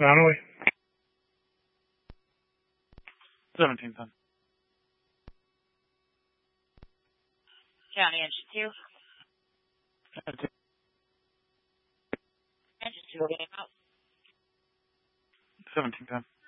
Donnelly. 1710. County Engine 2. Engine 2 getting out. 1710.